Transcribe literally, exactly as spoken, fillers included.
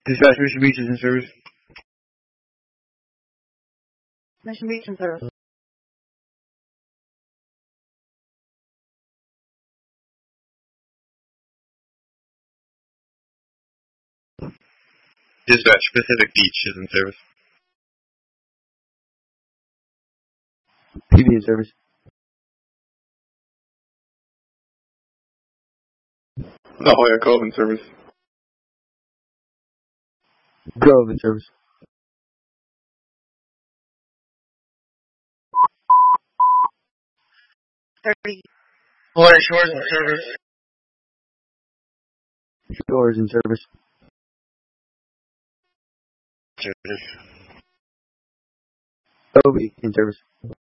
Dispatch Mission Beach is in service. Mission Beach in service. Dispatch Pacific Beach is in service. P B in service. La Jolla Cove in service. Grove in service. Thirty. Florida Shores in service. Shores in service. Service. Obi in service.